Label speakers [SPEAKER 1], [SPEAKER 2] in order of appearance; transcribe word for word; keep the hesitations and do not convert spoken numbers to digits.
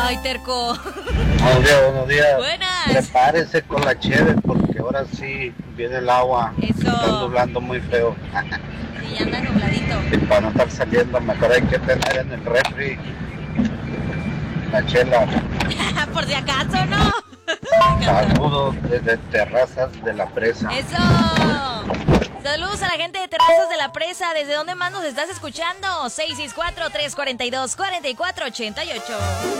[SPEAKER 1] Ay, terco.
[SPEAKER 2] Buenos días, buenos días.
[SPEAKER 1] Buenas.
[SPEAKER 2] Prepárese con la cheve porque ahora sí viene el agua.
[SPEAKER 1] Eso.
[SPEAKER 2] Está nublando muy feo.
[SPEAKER 1] Sí, ya anda nubladito.
[SPEAKER 2] Y para no estar saliendo, mejor hay que tener en el refri la chela.
[SPEAKER 1] Por si acaso, ¿no?
[SPEAKER 2] Saludos desde Terrazas de la Presa.
[SPEAKER 1] Eso. Saludos a la gente de Terrazas de la Presa. ¿Desde dónde más nos estás escuchando? seis seis cuatro, tres cuatro dos, cuatro cuatro ocho ocho.